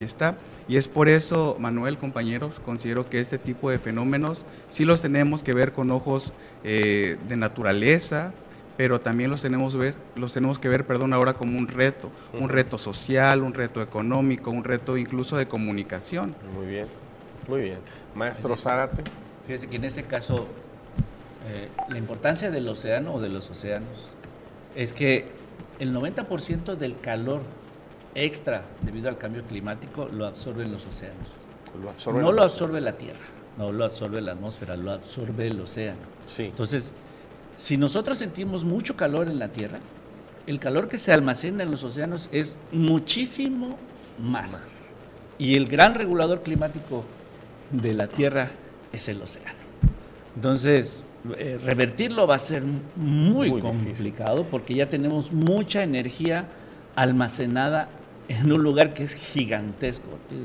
está. Y es por eso, Manuel, compañeros, considero que este tipo de fenómenos sí los tenemos que ver con ojos de naturaleza, pero también los tenemos que ver, perdón, ahora como un reto social, un reto económico, un reto incluso de comunicación. Muy bien, muy bien. Maestro Zárate. Fíjese que en este caso, la importancia del océano o de los océanos es que el 90% del calor extra debido al cambio climático lo absorben los océanos. No lo absorbe la Tierra, no lo absorbe la atmósfera, lo absorbe el océano. Sí. Entonces, si nosotros sentimos mucho calor en la Tierra, el calor que se almacena en los océanos es muchísimo más. Y el gran regulador climático de la Tierra es el océano. Entonces, revertirlo va a ser muy complicado difícil, porque ya tenemos mucha energía almacenada en un lugar que es gigantesco.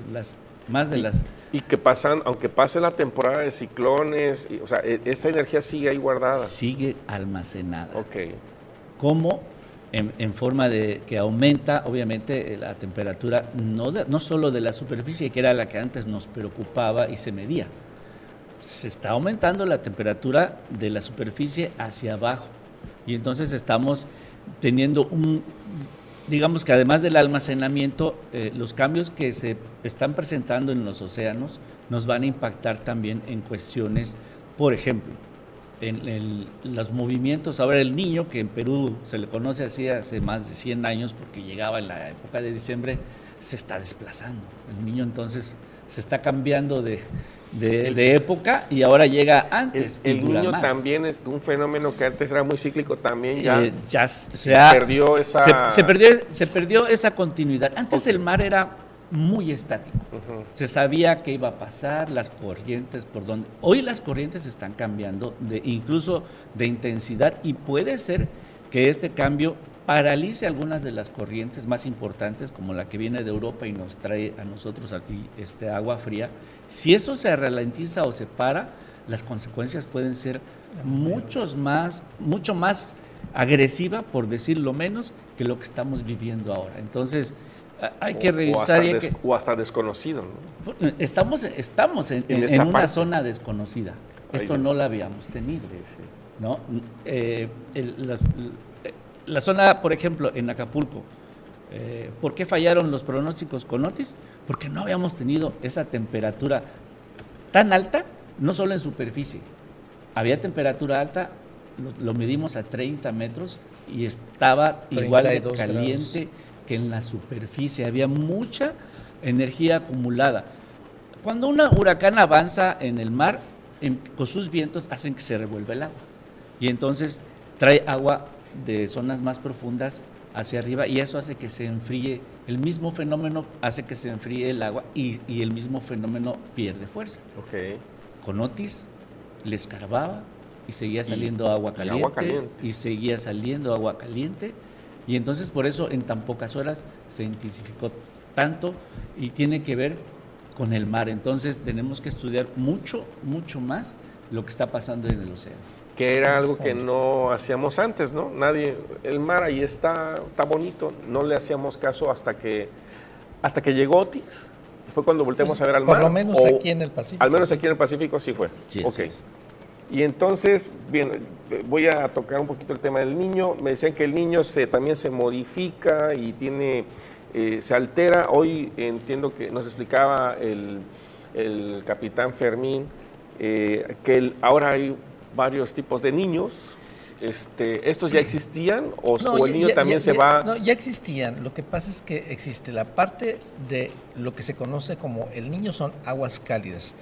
Y que pasan, aunque pase la temporada de ciclones, o sea, esa energía sigue ahí guardada. Sigue almacenada. Ok. ¿Cómo? En forma de que aumenta, obviamente, la temperatura, no solo de la superficie, que era la que antes nos preocupaba y se medía. Se está aumentando la temperatura de la superficie hacia abajo. Y entonces estamos teniendo digamos que además del almacenamiento, los cambios que se están presentando en los océanos nos van a impactar también en cuestiones, por ejemplo, en los movimientos. Ahora el Niño, que en Perú se le conoce así hace más de 100 años porque llegaba en la época de diciembre, se está desplazando. El Niño entonces se está cambiando de época y ahora llega antes. El Niño más. También es un fenómeno que antes era muy cíclico, también ya se perdió esa continuidad. Antes el mar era muy estático. Se sabía qué iba a pasar, las corrientes por dónde. Hoy las corrientes están cambiando incluso de intensidad, y puede ser que este cambio paralice algunas de las corrientes más importantes, como la que viene de Europa y nos trae a nosotros aquí agua fría. Si eso se ralentiza o se para, las consecuencias pueden ser mucho más agresiva, por decirlo menos, que lo que estamos viviendo ahora. Entonces, hay que revisar. O hasta desconocido, ¿no? Estamos en una zona desconocida. Esto no la habíamos tenido, ¿no? La zona, por ejemplo, en Acapulco, ¿por qué fallaron los pronósticos con Otis? Porque no habíamos tenido esa temperatura tan alta, no solo en superficie. Había temperatura alta, lo medimos a 30 metros y estaba igual de caliente grados que en la superficie. Había mucha energía acumulada. Cuando un huracán avanza en el mar, con sus vientos hacen que se revuelva el agua. Y entonces trae agua de zonas más profundas hacia arriba, y eso hace que se enfríe. El mismo fenómeno hace que se enfríe el agua y el mismo fenómeno pierde fuerza. Okay. Con Otis le escarbaba y seguía saliendo agua caliente, y seguía saliendo agua caliente, y entonces por eso en tan pocas horas se intensificó tanto, y tiene que ver con el mar. Entonces tenemos que estudiar mucho más lo que está pasando en el océano. Que era algo que no hacíamos antes, ¿no? El mar ahí está bonito, no le hacíamos caso hasta que llegó Otis. Fue cuando volteamos a ver al mar. Por lo menos aquí en el Pacífico. Al menos aquí en el Pacífico sí fue. Sí, okay. Sí. Y entonces, bien, voy a tocar un poquito el tema del Niño. Me decían que el Niño también se modifica y se altera. Hoy entiendo que nos explicaba el capitán Fermín que ahora hay varios tipos de niños. ¿Estos ya existían o el niño también se va? No, ya existían. Lo que pasa es que existe la parte de lo que se conoce como el niño son aguas cálidas.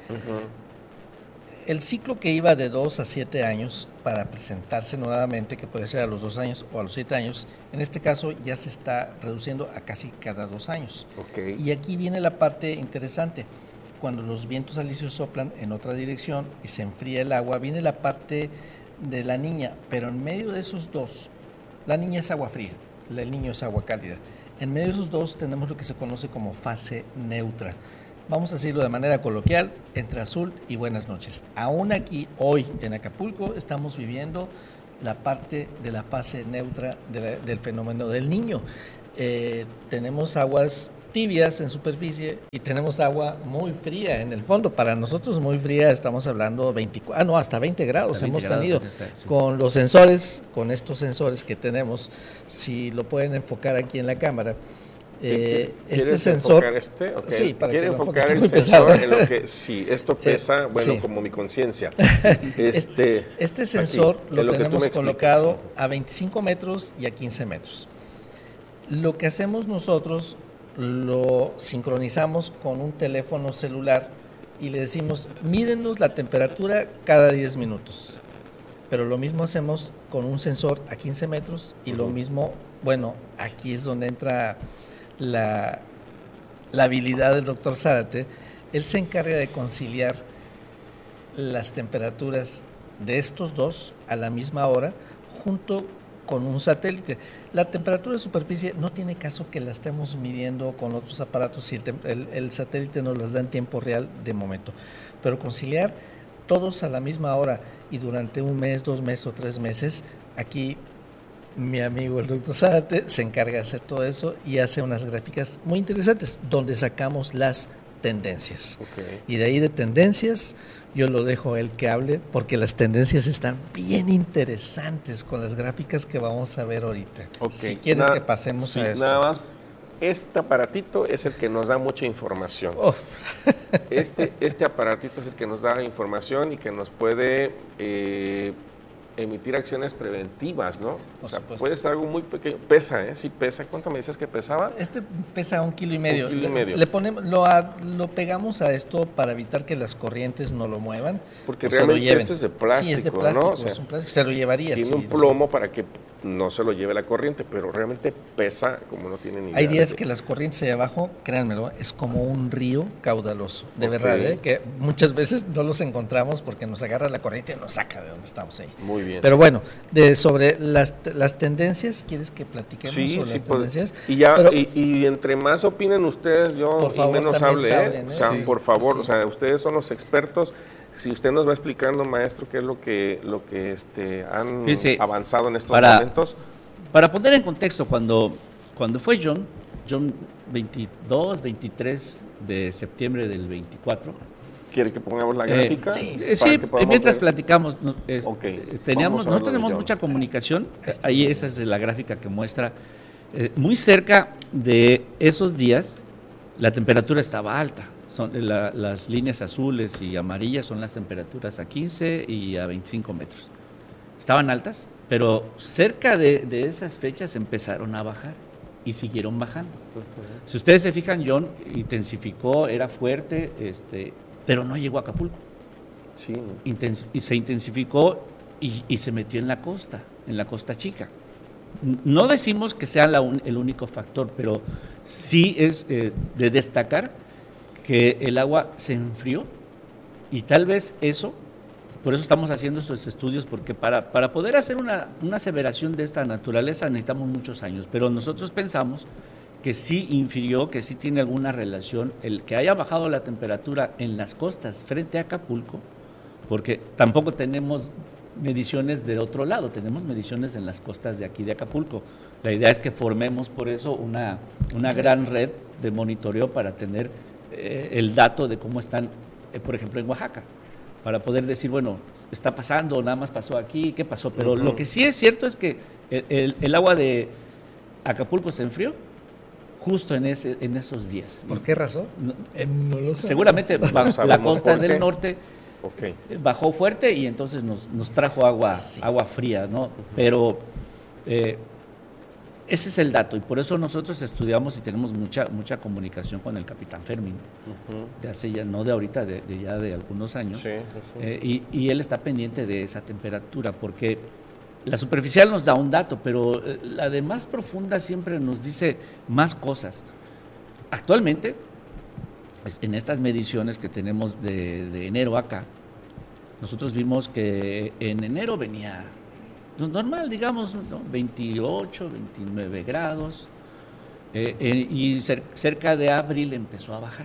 El ciclo que iba de 2 a 7 años para presentarse nuevamente, que puede ser a los 2 años o a los 7 años, en este caso ya se está reduciendo a casi cada 2 años. Okay. Y aquí viene la parte interesante. Cuando los vientos alisios soplan en otra dirección y se enfría el agua, viene la parte de la niña, pero en medio de esos dos, la niña es agua fría, el niño es agua cálida. En medio de esos dos tenemos lo que se conoce como fase neutra. Vamos a decirlo de manera coloquial, entre azul y buenas noches. Aún aquí, hoy en Acapulco, estamos viviendo la parte de la fase neutra del fenómeno del Niño. Tenemos aguas tibias en superficie y tenemos agua muy fría en el fondo. Para nosotros muy fría, estamos hablando 24, hasta 20 grados Hasta 20 hemos grados tenido. sí. Con los sensores, con estos sensores que tenemos, si lo pueden enfocar aquí en la cámara, este sensor, okay. sí, para ¿Quiere que lo enfocar enfoques, el muy sensor pesado. en lo que sí, esto pesa, bueno, sí. como mi conciencia. Este sensor aquí, lo lo tenemos que colocado a 25 metros y a 15 metros. Lo que hacemos nosotros, lo sincronizamos con un teléfono celular y le decimos, mírenos la temperatura cada 10 minutos. Pero lo mismo hacemos con un sensor a 15 metros y lo mismo, bueno, aquí es donde entra la habilidad del doctor Zárate. Él se encarga de conciliar las temperaturas de estos dos a la misma hora junto con un satélite. La temperatura de superficie no tiene caso que la estemos midiendo con otros aparatos si el satélite nos las da en tiempo real de momento. Pero conciliar todos a la misma hora y durante un mes, 2 meses o 3 meses, aquí mi amigo el doctor Zárate se encarga de hacer todo eso y hace unas gráficas muy interesantes donde sacamos las tendencias. Y de ahí de tendencias yo lo dejo a él que hable porque las tendencias están bien interesantes con las gráficas que vamos a ver ahorita. Si quieres que pasemos a esto. Nada más, este aparatito es el que nos da mucha información. Este aparatito es el que nos da información y que nos puede emitir acciones preventivas, ¿no? O sea, puede ser algo muy pequeño. Pesa, ¿eh? Sí pesa. ¿Cuánto me dices que pesaba? Este pesa 1,5 kilos. 1,5 kilos. Le ponemos, lo pegamos a esto para evitar que las corrientes no lo muevan. Porque realmente esto es de plástico, sí, es de plástico, ¿no? O sea, es un plástico, se lo llevaría. Tiene un plomo para que no se lo lleve la corriente, pero realmente pesa como no tiene ni idea. Hay días que las corrientes de abajo, créanmelo, es como un río caudaloso, de verdad, que muchas veces no los encontramos porque nos agarra la corriente y nos saca de donde estamos ahí. Muy bien. Pero bueno, sobre las tendencias, ¿quieres que platiquemos sobre las tendencias? Y entre más opinen ustedes, yo y menos hable, o sea, por favor, o sea, ustedes son los expertos. Si usted nos va explicando, maestro, qué es lo que han avanzado en estos momentos. Para poner en contexto, cuando fue John 23 de septiembre del 24. ¿Quiere que pongamos la gráfica? Sí, mientras platicamos, no tenemos mucha comunicación. Ahí esa es la gráfica que muestra. Muy cerca de esos días, la temperatura estaba alta. Las líneas azules y amarillas son las temperaturas a 15 y a 25 metros. Estaban altas, pero cerca de esas fechas empezaron a bajar y siguieron bajando. Si ustedes se fijan, John intensificó, era fuerte, pero no llegó a Acapulco. Sí. Y se intensificó y se metió en la Costa Chica. No decimos que sea el único factor, pero sí es de destacar que el agua se enfrió y tal vez por eso estamos haciendo estos estudios, porque para poder hacer una aseveración de esta naturaleza necesitamos muchos años, pero nosotros pensamos que sí infirió, que sí tiene alguna relación el que haya bajado la temperatura en las costas frente a Acapulco, porque tampoco tenemos mediciones del otro lado, tenemos mediciones en las costas de aquí de Acapulco. La idea es que formemos por eso una gran red de monitoreo para tener el dato de cómo están, por ejemplo, en Oaxaca, para poder decir, bueno, está pasando, nada más pasó aquí, ¿qué pasó? Pero lo que sí es cierto es que el agua de Acapulco se enfrió justo en esos días. ¿Por qué razón? No lo sé. Seguramente la costa del norte bajó fuerte y entonces nos trajo agua fría, ¿no? Pero ese es el dato y por eso nosotros estudiamos y tenemos mucha comunicación con el capitán Fermín, de hace ya, no de ahorita, ya de algunos años, y él está pendiente de esa temperatura, porque la superficial nos da un dato, pero la de más profunda siempre nos dice más cosas. Actualmente, en estas mediciones que tenemos de enero acá, nosotros vimos que en enero venía normal, digamos, ¿no? 28, 29 grados, y cerca de abril empezó a bajar,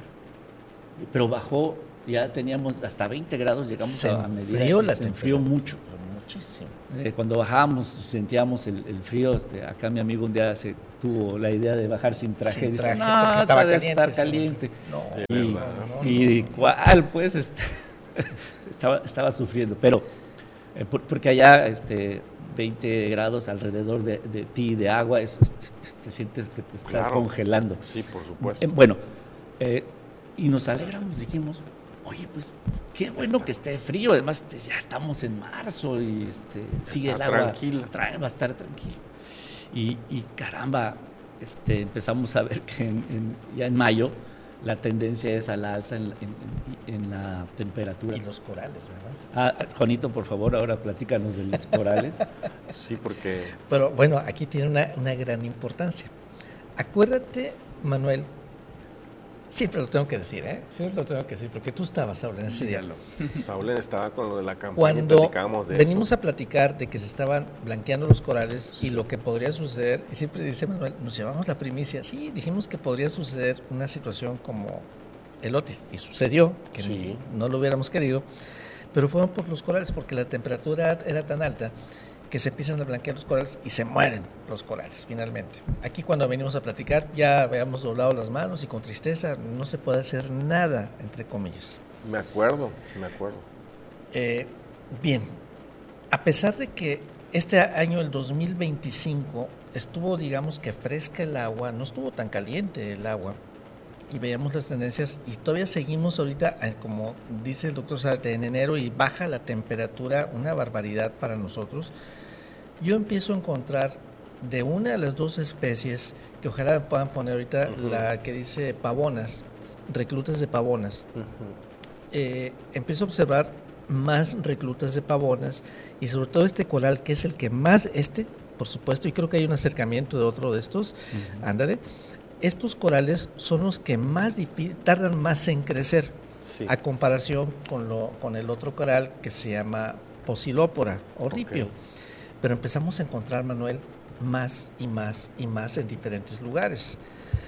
pero bajó, ya teníamos hasta 20 grados, llegamos a medir, se enfrió mucho. Muchísimo. Cuando bajábamos sentíamos el frío. Acá mi amigo un día se tuvo la idea de bajar sin traje. Sin Dice, traje, no, porque estaba debe caliente, estar sí. caliente. No, Y, no. y cuál, pues, estaba sufriendo. Pero, porque allá 20 grados alrededor de ti de agua, te sientes que te estás Claro. congelando. Sí, por supuesto. Bueno, y nos alegramos, dijimos, oye, pues qué bueno que esté frío, además ya estamos en marzo y sigue el agua, tranquila. va a estar tranquilo. Y caramba, empezamos a ver que ya en mayo la tendencia es a la alza en la temperatura. Y los corales, además. Juanito, por favor, ahora platícanos de los corales. Sí, porque Pero bueno, aquí tiene una gran importancia. Acuérdate, Manuel, siempre lo tengo que decir, siempre lo tengo que decir, porque tú estabas, Saúl, en ese diálogo. Saulen estaba con lo de la campaña y Cuando platicábamos de venimos eso. a platicar de que se estaban blanqueando los corales y lo que podría suceder, y siempre dice Manuel, nos llevamos la primicia, sí, dijimos que podría suceder una situación como el Otis, y sucedió, que Sí. no lo hubiéramos querido, pero fueron por los corales, porque la temperatura era tan alta que se empiezan a blanquear los corales y se mueren los corales finalmente. Aquí cuando venimos a platicar ya habíamos doblado las manos y con tristeza no se puede hacer nada, entre comillas. Me acuerdo. Bien, a pesar de que este año, el 2025, estuvo, digamos que fresca el agua, no estuvo tan caliente el agua, y veíamos las tendencias, y todavía seguimos ahorita, como dice el doctor Zárate, en enero, y baja la temperatura, una barbaridad para nosotros. Yo empiezo a encontrar de una de las dos especies, que ojalá puedan poner ahorita, la que dice pavonas, reclutas de pavonas. Empiezo a observar más reclutas de pavonas y sobre todo este coral que es el que más, por supuesto, y creo que hay un acercamiento de otro de estos, ándale, estos corales son los que más tardan más en crecer, Sí. a comparación con el otro coral que se llama Posilópora o ripio. Ok. Pero empezamos a encontrar, Manuel, más y más y más en diferentes lugares.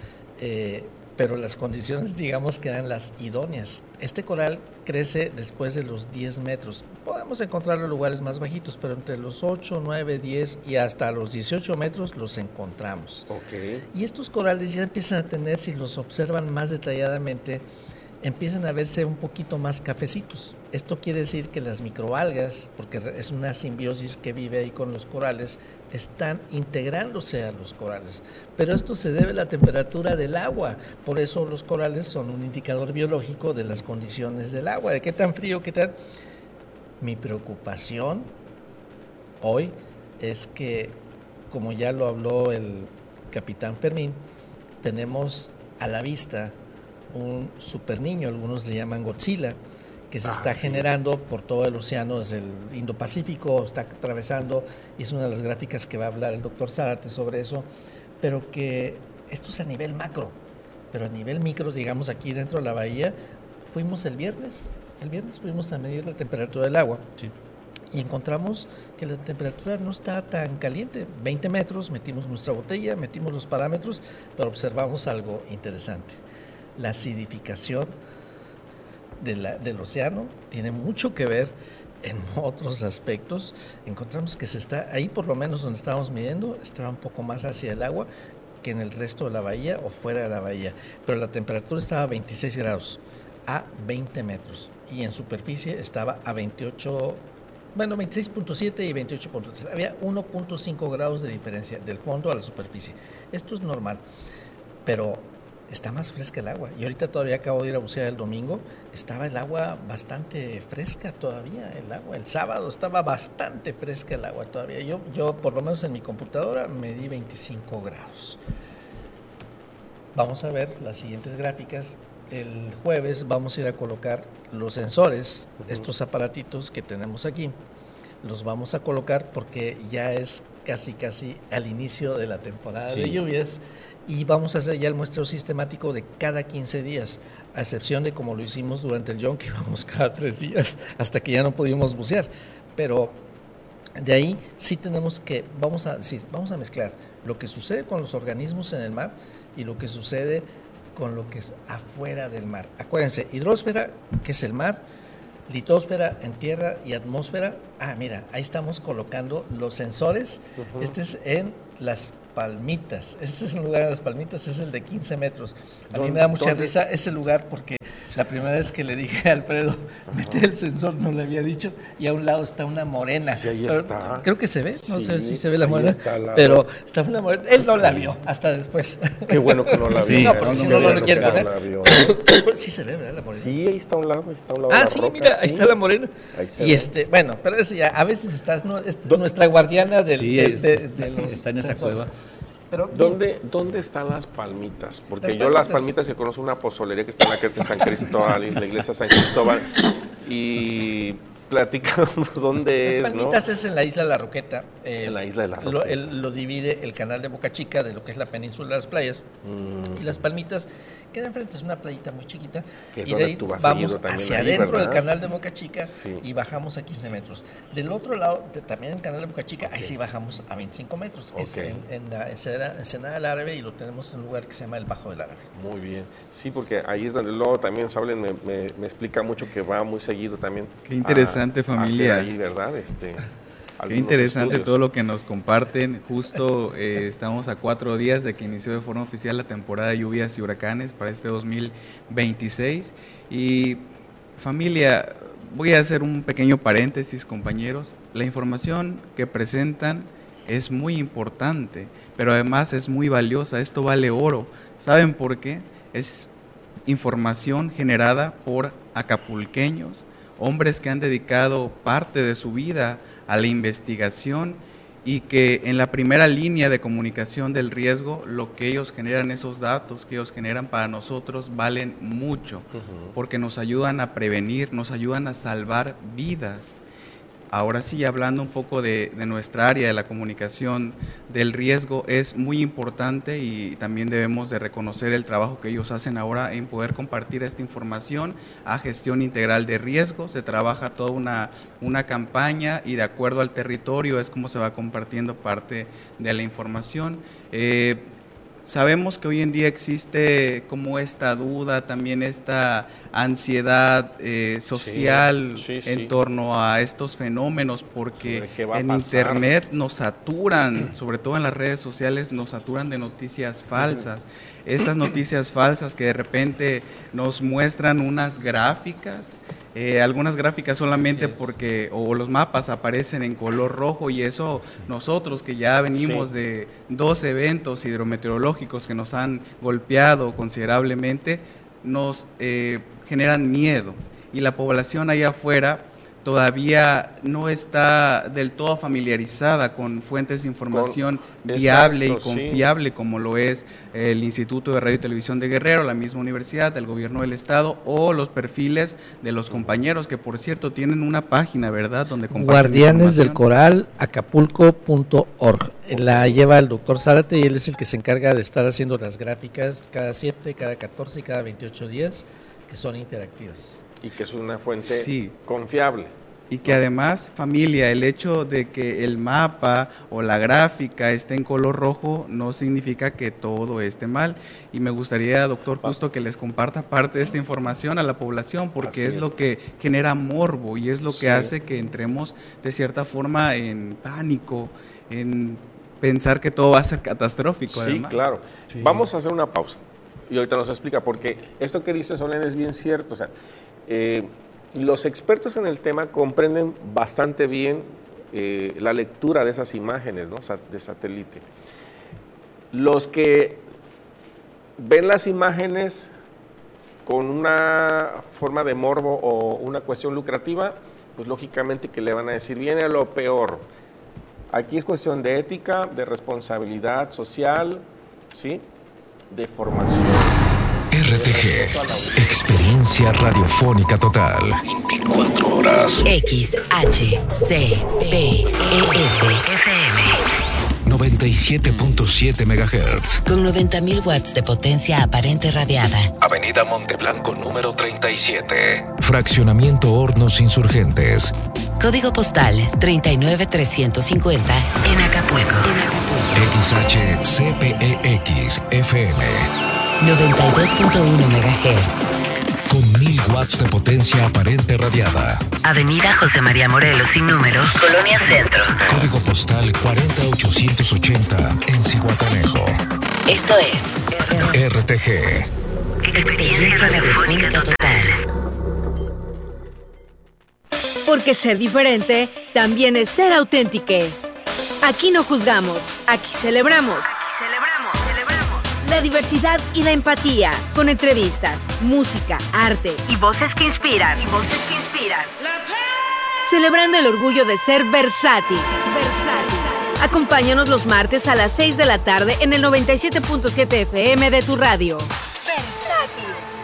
Pero las condiciones, digamos, que eran las idóneas. Este coral crece después de los 10 metros. Podemos encontrarlo en lugares más bajitos, pero entre los 8, 9, 10 y hasta los 18 metros los encontramos. Ok. Y estos corales ya empiezan a tener, si los observan más detalladamente, empiezan a verse un poquito más cafecitos. Esto quiere decir que las microalgas, porque es una simbiosis que vive ahí con los corales, están integrándose a los corales. Pero esto se debe a la temperatura del agua. Por eso los corales son un indicador biológico de las condiciones del agua, de qué tan frío, qué tan... Mi preocupación hoy es que, como ya lo habló el capitán Fermín, tenemos a la vista un super niño, algunos le llaman Godzilla, que se está generando por todo el océano, desde el Indo-Pacífico, está atravesando, y es una de las gráficas que va a hablar el doctor Zárate sobre eso, pero que esto es a nivel macro, pero a nivel micro, digamos aquí dentro de la bahía, fuimos el viernes fuimos a medir la temperatura del agua. Sí. Y encontramos que la temperatura no está tan caliente, 20 metros, metimos nuestra botella, metimos los parámetros, pero observamos algo interesante. La acidificación del océano tiene mucho que ver en otros aspectos. Encontramos que se está, ahí por lo menos donde estábamos midiendo, estaba un poco más hacia el agua que en el resto de la bahía o fuera de la bahía, pero la temperatura estaba a 26 grados, a 20 metros, y en superficie estaba a 28, bueno, 26.7 y 28.3. Había 1.5 grados de diferencia del fondo a la superficie. Esto es normal, pero está más fresca el agua. Y ahorita todavía acabo de ir a bucear el domingo, estaba el agua bastante fresca todavía, el sábado estaba bastante fresca el agua todavía. Yo por lo menos en mi computadora medí 25 grados. Vamos a ver las siguientes gráficas. El jueves vamos a ir a colocar los sensores, estos aparatitos que tenemos aquí, los vamos a colocar porque ya es casi al inicio de la temporada de lluvias, y vamos a hacer ya el muestreo sistemático de cada 15 días, a excepción de como lo hicimos durante el John, que íbamos cada 3 días hasta que ya no pudimos bucear. Pero de ahí sí tenemos que, vamos a mezclar lo que sucede con los organismos en el mar y lo que sucede con lo que es afuera del mar. Acuérdense, hidrosfera, que es el mar, litosfera en tierra y atmósfera. Mira, ahí estamos colocando los sensores. Este es en Las Palmitas. Este es un lugar en Las Palmitas, es el de 15 metros. A mí me da mucha risa ese lugar porque la primera vez que le dije a Alfredo, mete el sensor, no le había dicho, y a un lado está una morena. Sí, ahí está. Creo que se ve, no Sí, sé si se ve la morena, está pero está una morena. Él no la vio hasta después. Qué bueno que no la vio. Sí, no, porque si no, no lo quiere no poner. la vio. Sí se ve, ¿verdad? La morena. Sí, ahí está a un lado, de la Sí, roca, mira, sí. ahí está la morena. Ahí se Y ve. bueno, pero eso ya, a veces es nuestra guardiana de los está en esa sensores. cueva. Pero, ¿Dónde están Las Palmitas? Porque Las yo Las Palmitas. Palmitas que conozco una pozolería que está en la calle de San Cristóbal, en la iglesia San Cristóbal, y platícanos dónde Las es, Palmitas ¿no? es en la isla de La Roqueta. En la isla de La Roqueta. Lo divide el canal de Boca Chica de lo que es la península de las playas. Y Las Palmitas queda enfrente, es una playita muy chiquita. Que es y de donde ahí tú vas vamos seguido también hacia ahí, adentro ¿verdad? del canal de Boca Chica Sí. y bajamos a 15 metros. Del otro lado, también en el canal de Boca Chica, ahí sí bajamos a 25 metros. Que es Ok. en la Ensenada del Árabe, y lo tenemos en un lugar que se llama el Bajo del Árabe. Muy bien. Sí, porque ahí es donde luego también Saulen me explica mucho que va muy seguido también. Qué interesante, familia. A hacer ahí, ¿verdad? Qué algunos interesante estudios. todo lo que nos comparten. Justo estamos a 4 días de que inició de forma oficial la temporada de lluvias y huracanes para este 2026. Y familia, voy a hacer un pequeño paréntesis, compañeros. La información que presentan es muy importante, pero además es muy valiosa. Esto vale oro. ¿Saben por qué? Es información generada por acapulqueños, hombres que han dedicado parte de su vida a la investigación y que en la primera línea de comunicación del riesgo, lo que ellos generan, esos datos que ellos generan para nosotros valen mucho, porque nos ayudan a prevenir, nos ayudan a salvar vidas. Ahora sí, hablando un poco de nuestra área de la comunicación del riesgo, es muy importante y también debemos de reconocer el trabajo que ellos hacen ahora en poder compartir esta información a gestión integral de riesgo. Se trabaja toda una campaña y de acuerdo al territorio es como se va compartiendo parte de la información. Sabemos que hoy en día existe como esta duda, también esta ansiedad social sí. en torno a estos fenómenos, porque Sobre qué va a en pasar. internet nos saturan, sobre todo en las redes sociales, nos saturan de noticias falsas. Esas noticias falsas que de repente nos muestran unas gráficas, algunas gráficas solamente porque, o los mapas aparecen en color rojo, y eso nosotros que ya venimos de 2 eventos hidrometeorológicos que nos han golpeado considerablemente, nos generan miedo, y la población allá afuera todavía no está del todo familiarizada con fuentes de información viable y confiable, como lo es el Instituto de Radio y Televisión de Guerrero, la misma universidad, el gobierno del estado, o los perfiles de los compañeros, que por cierto tienen una página, ¿verdad?, donde comparten Guardianes del información. Coral, acapulco.org. La lleva el doctor Zárate y él es el que se encarga de estar haciendo las gráficas cada 7, cada 14 y cada 28 días, que son interactivas. Y que es una fuente Sí. confiable. Y que además, familia, el hecho de que el mapa o la gráfica esté en color rojo no significa que todo esté mal. Y me gustaría, doctor, justo que les comparta parte de esta información a la población, porque es lo que genera morbo y es lo que hace que entremos de cierta forma en pánico, en pensar que todo va a ser catastrófico. Sí, además. claro. Sí. Vamos a hacer una pausa y ahorita nos explica, porque esto que dice Solén es bien cierto. O sea, los expertos en el tema comprenden bastante bien la lectura de esas imágenes, ¿no?, de satélite. Los que ven las imágenes con una forma de morbo o una cuestión lucrativa, pues lógicamente que le van a decir, viene lo peor. Aquí es cuestión de ética, de responsabilidad social, ¿sí?, de formación. RTG, experiencia radiofónica total. 24 horas. XHCPES-FM 97.7 MHz. con 90.000 watts de potencia aparente radiada. Avenida Monteblanco número 37. Fraccionamiento Hornos Insurgentes. Código postal 39350 en Acapulco. XHCPEX FM. 92.1 MHz. Con 1000 watts watts de potencia aparente radiada. Avenida José María Morelos sin número, Colonia Centro. Código postal 40880 en Zihuatanejo. Esto es RTG. Experiencia Radiofónica Total. Porque ser diferente también es ser auténtico. Aquí no juzgamos, aquí celebramos. La diversidad y la empatía, con entrevistas, música, arte y voces que inspiran. Celebrando el orgullo de ser versátil. Acompáñanos los martes a las 6 de la tarde en el 97.7 FM de tu radio. Versátil.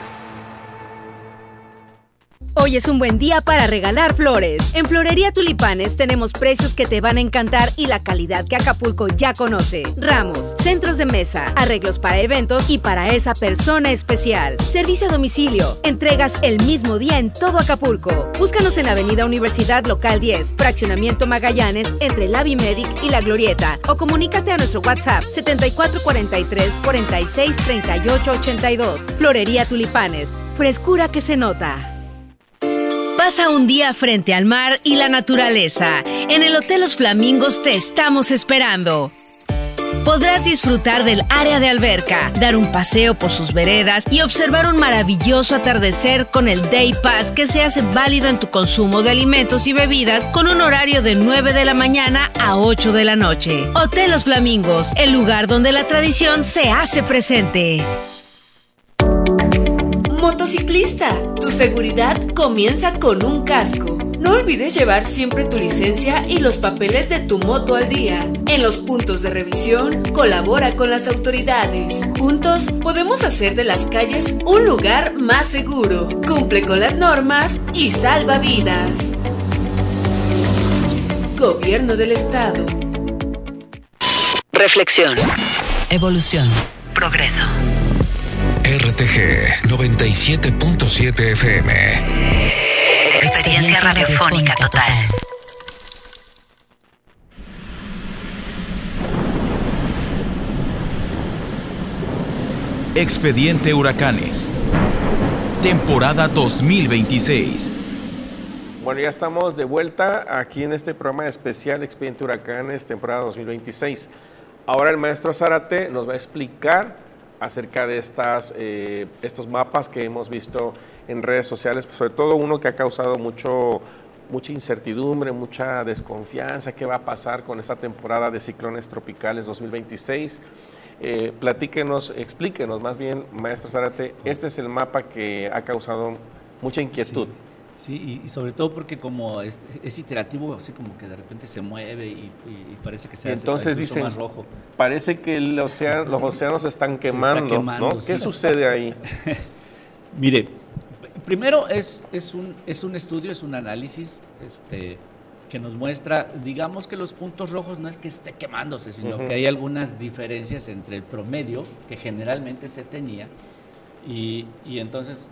Hoy es un buen día para regalar flores. En Florería Tulipanes tenemos precios que te van a encantar y la calidad que Acapulco ya conoce. Ramos, centros de mesa, arreglos para eventos y para esa persona especial. Servicio a domicilio. Entregas el mismo día en todo Acapulco. Búscanos en Avenida Universidad Local 10, Fraccionamiento Magallanes, entre el Avimedic y La Glorieta. O comunícate a nuestro WhatsApp 7443 46 38 82. Florería Tulipanes. Frescura que se nota. Pasa un día frente al mar y la naturaleza. En el Hotel Los Flamingos te estamos esperando. Podrás disfrutar del área de alberca, dar un paseo por sus veredas y observar un maravilloso atardecer con el Day Pass que se hace válido en tu consumo de alimentos y bebidas con un horario de 9 de la mañana a 8 de la noche. Hotel Los Flamingos, el lugar donde la tradición se hace presente. Motociclista, tu seguridad comienza con un casco. No olvides llevar siempre tu licencia y los papeles de tu moto al día. En los puntos de revisión, colabora con las autoridades. Juntos podemos hacer de las calles un lugar más seguro. Cumple con las normas y salva vidas. Gobierno del Estado. Reflexión. Evolución. Progreso. RTG 97.7 FM. Experiencia radiofónica total. Expediente Huracanes. Temporada 2026. Bueno, ya estamos de vuelta aquí en este programa especial Expediente Huracanes, temporada 2026. Ahora el maestro Zárate nos va a explicar acerca de estos mapas que hemos visto en redes sociales, sobre todo uno que ha causado mucha incertidumbre, mucha desconfianza. ¿Qué va a pasar con esta temporada de ciclones tropicales 2026? Explíquenos más bien, maestro Zárate, este es el mapa que ha causado mucha inquietud. Sí, y sobre todo porque como es iterativo, así como que de repente se mueve y parece que se hace entonces dicen, más rojo. Parece que los océanos se están quemando, ¿no? Sí. ¿Qué sucede ahí? Mire, primero es un estudio, es un análisis que nos muestra, digamos que los puntos rojos no es que esté quemándose, sino que hay algunas diferencias entre el promedio que generalmente se tenía y entonces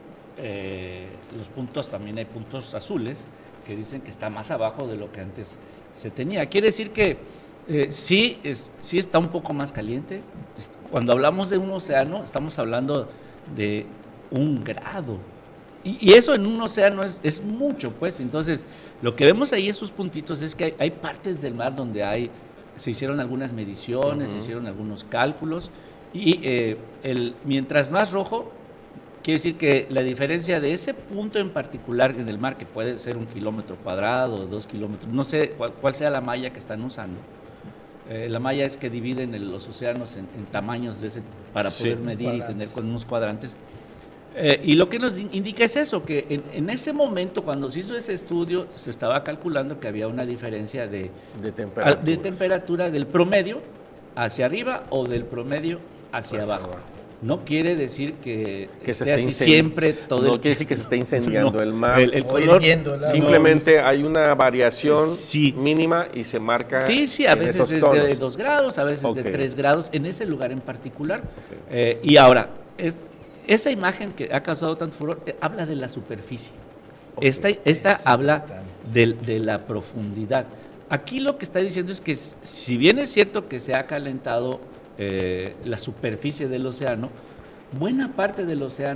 los puntos, también hay puntos azules que dicen que está más abajo de lo que antes se tenía. Quiere decir que sí está un poco más caliente. Cuando hablamos de un océano, estamos hablando de 1 grado. Y eso en un océano es mucho, pues. Entonces, lo que vemos ahí, esos puntitos, es que hay partes del mar donde se hicieron algunas mediciones, se hicieron algunos cálculos, y mientras más rojo, quiere decir que la diferencia de ese punto en particular en el mar, que puede ser 1 kilómetro cuadrado, 2 kilómetros, no sé cuál sea la malla que están usando. La malla es que dividen los océanos en tamaños para poder medir cuadrantes. Y tener con unos cuadrantes. Y lo que nos indica es eso, que en ese momento, cuando se hizo ese estudio, se estaba calculando que había una diferencia de temperatura del promedio hacia arriba o del promedio hacia abajo. No quiere decir que esté así siempre todo no quiere decir que se esté incendiando el mar. El color, simplemente hay una variación mínima y se marca. Sí, a veces es de 2 grados, a veces de 3 grados, en ese lugar en particular. Y ahora, esa imagen que ha causado tanto furor habla de la superficie. Esta habla de la profundidad. Aquí lo que está diciendo es que si bien es cierto que se ha calentado la superficie del océano, buena parte del océano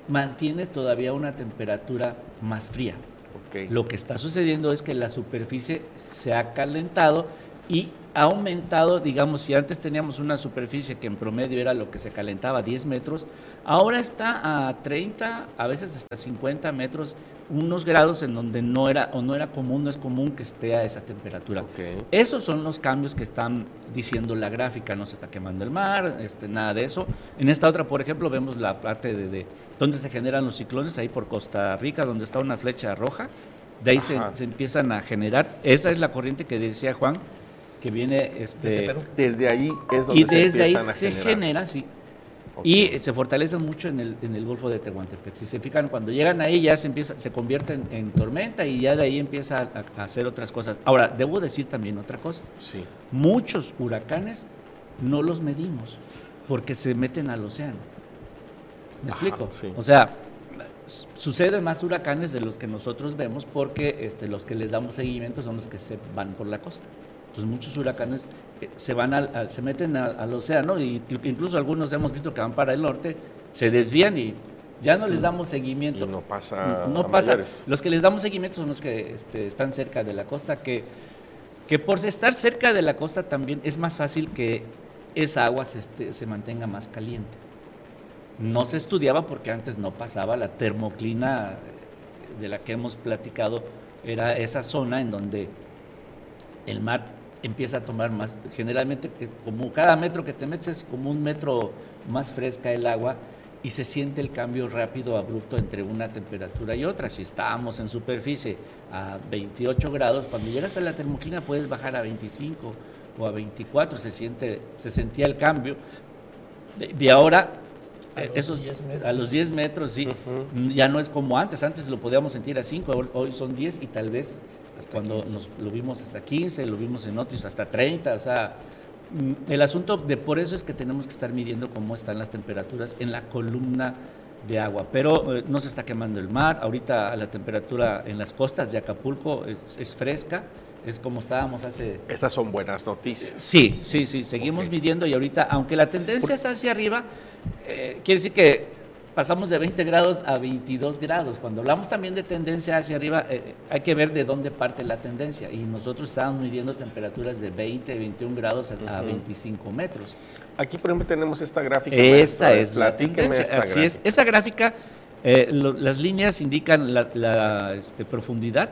mantiene todavía una temperatura más fría. Okay. Lo que está sucediendo es que la superficie se ha calentado y ha aumentado, digamos, si antes teníamos una superficie que en promedio era lo que se calentaba 10 metros, ahora está a 30, a veces hasta 50 metros, unos grados en donde no era común, no es común que esté a esa temperatura. Okay. Esos son los cambios que están diciendo la gráfica, no se está quemando el mar, nada de eso. En esta otra, por ejemplo, vemos la parte de donde se generan los ciclones, ahí por Costa Rica, donde está una flecha roja, de ahí se empiezan a generar, esa es la corriente que decía Juan, que viene desde ahí es donde se empiezan a generar. Se genera, sí. Okay. Y se fortalecen mucho en el Golfo de Tehuantepec. Si se fijan, cuando llegan ahí ya se convierte en tormenta y ya de ahí empieza a hacer otras cosas. Ahora, debo decir también otra cosa. Sí. Muchos huracanes no los medimos porque se meten al océano. ¿Me explico? Sí. O sea, suceden más huracanes de los que nosotros vemos porque los que les damos seguimiento son los que se van por la costa. Entonces muchos huracanes se meten al océano y incluso algunos hemos visto que van para el norte, se desvían y ya no les damos seguimiento. Y no pasa. Los que les damos seguimiento son los que están cerca de la costa, que por estar cerca de la costa también es más fácil que esa agua se mantenga más caliente. No se estudiaba porque antes no pasaba la termoclina de la que hemos platicado, era esa zona en donde el mar empieza a tomar más, generalmente como cada metro que te metes es como un metro más fresca el agua y se siente el cambio rápido, abrupto entre una temperatura y otra. Si estábamos en superficie a 28 grados, cuando llegas a la termoclina puedes bajar a 25 o a 24, se sentía el cambio. Y ahora a los 10 metros, sí, ya no es como antes lo podíamos sentir a 5, hoy son 10 y tal vez hasta cuando lo vimos hasta 15, lo vimos en otros hasta 30, o sea, el asunto por eso es que tenemos que estar midiendo cómo están las temperaturas en la columna de agua, pero no se está quemando el mar, ahorita la temperatura en las costas de Acapulco es fresca, es como estábamos hace... Esas son buenas noticias. Sí, seguimos midiendo y ahorita, aunque la tendencia es hacia arriba, quiere decir que pasamos de 20 grados a 22 grados. Cuando hablamos también de tendencia hacia arriba, hay que ver de dónde parte la tendencia. Y nosotros estábamos midiendo temperaturas de 20, 21 grados a 25 metros. Aquí, por ejemplo, tenemos esta gráfica. Esa es la tendencia. Así es. Esa gráfica, las líneas indican la profundidad.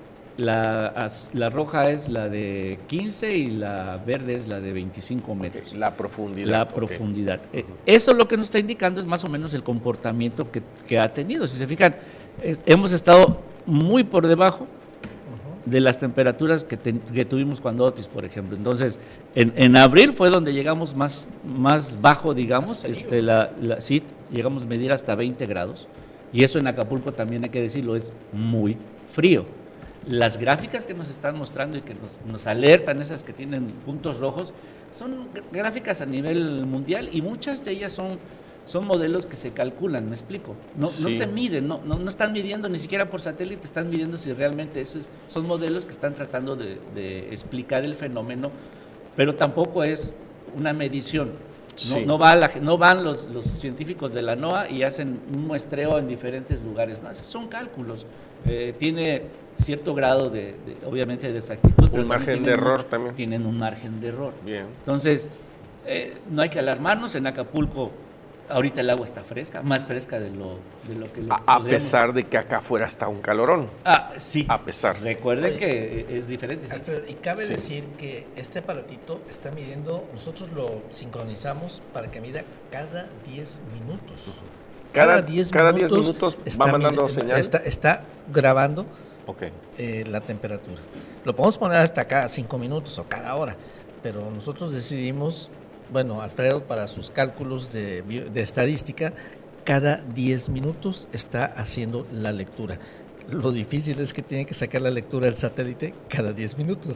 La roja es la de 15 y la verde es la de 25 metros. Okay, la profundidad. La profundidad. Eso lo que nos está indicando es más o menos el comportamiento que ha tenido. Si se fijan, hemos estado muy por debajo de las temperaturas que tuvimos cuando Otis, por ejemplo. Entonces, en abril fue donde llegamos más bajo, digamos. Sí, llegamos a medir hasta 20 grados. Y eso en Acapulco también hay que decirlo, es muy frío. Las gráficas que nos están mostrando y que nos alertan, esas que tienen puntos rojos, son gráficas a nivel mundial y muchas de ellas son modelos que se calculan, ¿me explico? No se miden, no están midiendo ni siquiera por satélite, están midiendo si realmente esos son modelos que están tratando de explicar el fenómeno, pero tampoco es una medición. No van los científicos de la NOAA y hacen un muestreo en diferentes lugares, no, son cálculos. Tiene cierto grado obviamente de exactitud, pero un margen de error también. Tienen un margen de error. Bien. Entonces, no hay que alarmarnos. En Acapulco ahorita el agua está fresca, más fresca de lo que a pesar de que acá afuera está un calorón. Sí. A pesar. Recuerden que es diferente. ¿Sí? Alfredo, y cabe decir que este aparatito está midiendo, nosotros lo sincronizamos para que mida cada 10 minutos. Cada 10 minutos va mandando señal. Está grabando la temperatura. Lo podemos poner hasta cada 5 minutos o cada hora, pero nosotros decidimos, Alfredo para sus cálculos de estadística, cada 10 minutos está haciendo la lectura. Lo difícil es que tiene que sacar la lectura del satélite cada 10 minutos.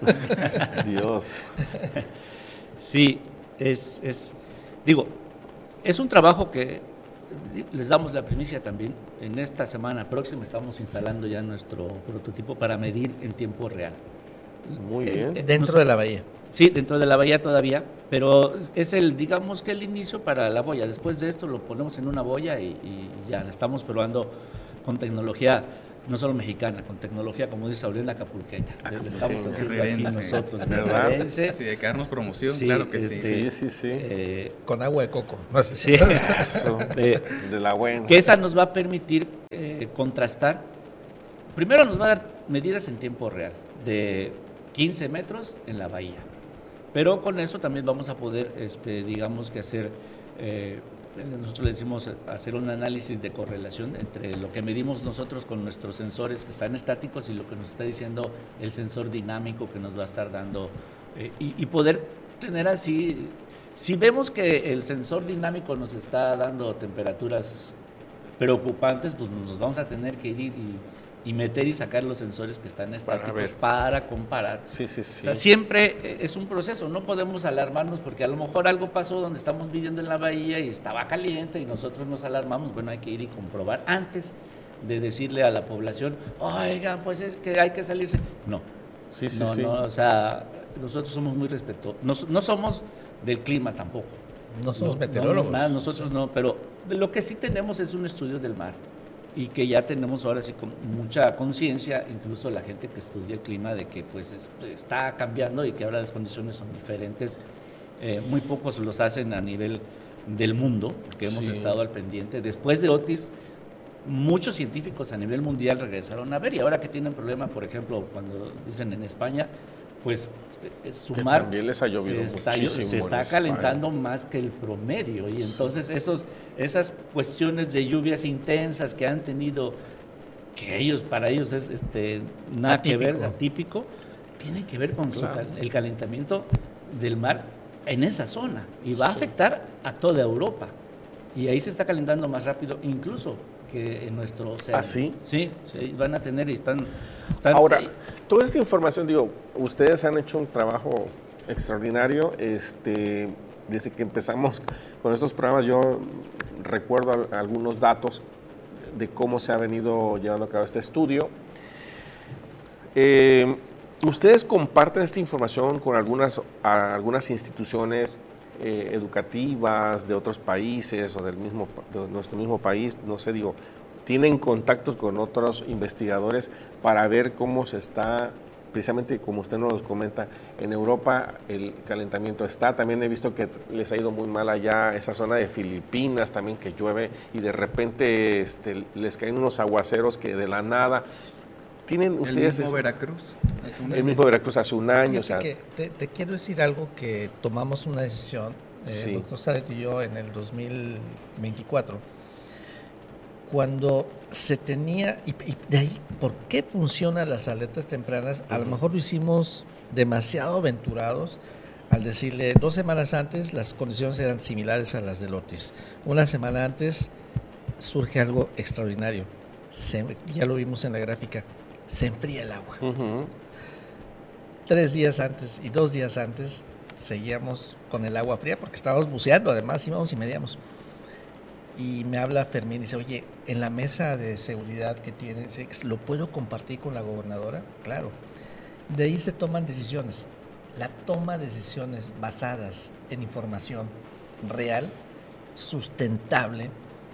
Dios. Sí, es un trabajo que les damos la primicia también. En esta semana próxima estamos instalando ya nuestro prototipo para medir en tiempo real. Muy bien. Dentro de la bahía. Sí, dentro de la bahía todavía, pero es digamos que el inicio para la boya. Después de esto lo ponemos en una boya y ya la estamos probando con tecnología no solo mexicana, con tecnología, como dice Aurelio, acapulqueña. Le estamos haciendo aquí nosotros, ¿verdad? Sí, hay que darnos promoción, claro que sí. Sí. Con agua de coco. No sé. Sí. De la buena. Que esa nos va a permitir contrastar. Primero nos va a dar medidas en tiempo real de 15 metros en la bahía. Pero con eso también vamos a poder, digamos que hacer, nosotros le decimos hacer un análisis de correlación entre lo que medimos nosotros con nuestros sensores que están estáticos y lo que nos está diciendo el sensor dinámico que nos va a estar dando, y poder tener así, si vemos que el sensor dinámico nos está dando temperaturas preocupantes, pues nos vamos a tener que ir y meter y sacar los sensores que están estáticos para comparar. Sí. O sea, siempre es un proceso, no podemos alarmarnos porque a lo mejor algo pasó donde estamos viviendo en la bahía y estaba caliente y nosotros nos alarmamos. Bueno, hay que ir y comprobar antes de decirle a la población, oigan, pues es que hay que salirse. No, no, o sea, nosotros somos muy respetuosos, no somos del clima tampoco. No somos meteorólogos. Nosotros no, pero lo que sí tenemos es un estudio del mar. Y que ya tenemos ahora sí con mucha conciencia, incluso la gente que estudia el clima, de que pues está cambiando y que ahora las condiciones son diferentes. Muy pocos los hacen a nivel del mundo, que hemos estado al pendiente. Después de Otis, muchos científicos a nivel mundial regresaron a ver, y ahora que tienen problema, por ejemplo, cuando dicen en España, pues su que mar también les ha llovido se está calentando más que el promedio, y entonces esas cuestiones de lluvias intensas que han tenido, que para ellos es nada atípico. Que ver, atípico, tiene que ver con el calentamiento del mar en esa zona, y va a afectar a toda Europa, y ahí se está calentando más rápido incluso que en nuestro océano. ¿Ah, sí? Sí, van a tener y están ahora, toda esta información, ustedes han hecho un trabajo extraordinario, desde que empezamos con estos programas, yo recuerdo algunos datos de cómo se ha venido llevando a cabo este estudio. Ustedes comparten esta información con algunas instituciones educativas de otros países o de nuestro mismo país, no sé, tienen contactos con otros investigadores para ver cómo se está, precisamente como usted nos comenta, en Europa el calentamiento está. También he visto que les ha ido muy mal allá, esa zona de Filipinas también, que llueve y de repente les caen unos aguaceros que de la nada. ¿Tienen ustedes el mismo Veracruz? El mismo Veracruz hace un año. Te quiero decir algo que tomamos una decisión, doctor Saret y yo, en el 2024, cuando se tenía, y de ahí, ¿por qué funcionan las alertas tempranas? A lo mejor lo hicimos demasiado aventurados al decirle 2 semanas antes las condiciones eran similares a las del Otis. Una semana antes surge algo extraordinario, ya lo vimos en la gráfica, se enfría el agua. 3 días antes y 2 días antes seguíamos con el agua fría porque estábamos buceando, además íbamos y medíamos. Y me habla Fermín y dice, oye, en la mesa de seguridad que tienes, ¿lo puedo compartir con la gobernadora? Claro. De ahí se toman decisiones. La toma de decisiones basadas en información real, sustentable,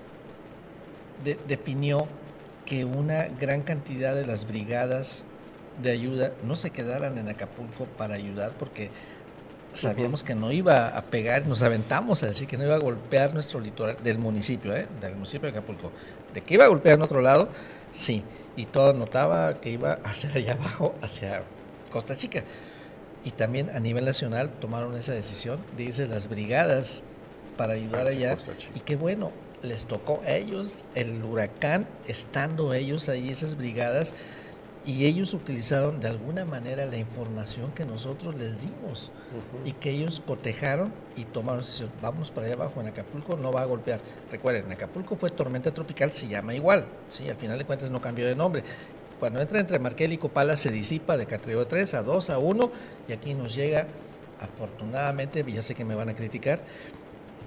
definió que una gran cantidad de las brigadas de ayuda no se quedaran en Acapulco para ayudar porque sabíamos que no iba a pegar, nos aventamos a decir que no iba a golpear nuestro litoral del municipio de Acapulco. De que iba a golpear en otro lado, sí, y todo notaba que iba a hacer allá abajo, hacia Costa Chica. Y también a nivel nacional tomaron esa decisión de irse las brigadas para ayudar allá, y qué bueno, les tocó a ellos el huracán, estando ellos ahí, esas brigadas, y ellos utilizaron de alguna manera la información que nosotros les dimos, y que ellos cotejaron y tomaron decisión, vamos para allá abajo, en Acapulco no va a golpear. Recuerden, en Acapulco fue tormenta tropical, se llama igual, ¿sí? Al final de cuentas no cambió de nombre. Cuando entra entre Marquel y Copala se disipa de categoría 3 a 2 a 1, y aquí nos llega, afortunadamente, ya sé que me van a criticar,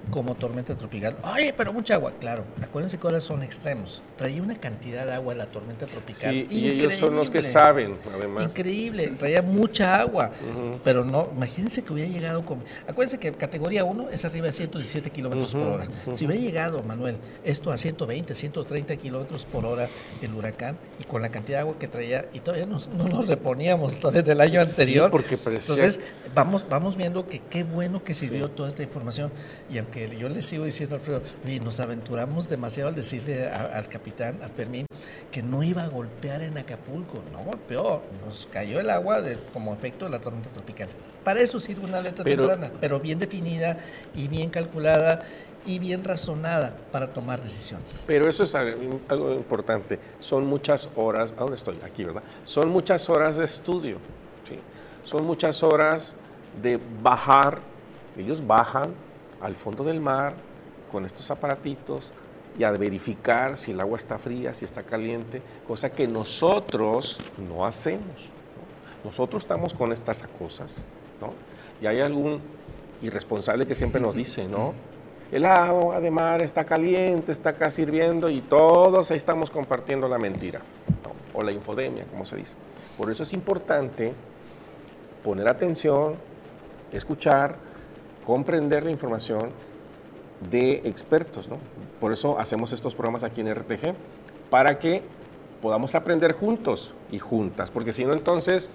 como tormenta tropical. Oye, pero mucha agua. Claro, acuérdense que ahora son extremos. Traía una cantidad de agua la tormenta tropical. Sí, y ellos son los que saben, además. Increíble, traía mucha agua. Pero no, imagínense que hubiera llegado con... Acuérdense que categoría 1 es arriba de 117 kilómetros por hora. Si hubiera llegado, Manuel, esto a 120, 130 kilómetros por hora el huracán, y con la cantidad de agua que traía, y todavía no nos reponíamos todavía del año anterior. Porque parecía... Entonces, vamos viendo que qué bueno que sirvió toda esta información. Y aunque yo le sigo diciendo al Alfredo, nos aventuramos demasiado al decirle al capitán, a Fermín, que no iba a golpear en Acapulco. No golpeó, nos cayó el agua como efecto de la tormenta tropical. Para eso sirve una alerta temprana, pero bien definida y bien calculada y bien razonada para tomar decisiones. Pero eso es algo importante. Son muchas horas, ¿a dónde estoy? Aquí, ¿verdad? Son muchas horas de estudio, ¿sí? Son muchas horas de bajar. Ellos bajan al fondo del mar con estos aparatitos y a verificar si el agua está fría, si está caliente, cosa que nosotros no hacemos, ¿no? Nosotros estamos con estas cosas, ¿no? Y hay algún irresponsable que siempre nos dice, ¿no? El agua de mar está caliente, está casi hirviendo, y todos ahí estamos compartiendo la mentira, ¿no? O la infodemia, como se dice. Por eso es importante poner atención, escuchar, comprender la información de expertos, ¿no? Por eso hacemos estos programas aquí en RTG, para que podamos aprender juntos y juntas, porque si no, entonces,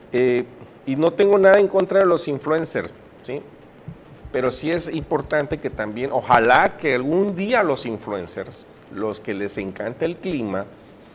y no tengo nada en contra de los influencers, ¿sí? Pero sí es importante que también, ojalá que algún día los influencers, los que les encanta el clima,